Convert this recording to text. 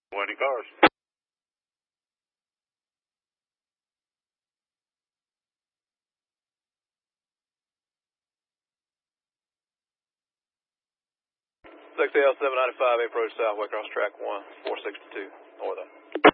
20 cars. XL 795, approach southway across track 1, 462, northern.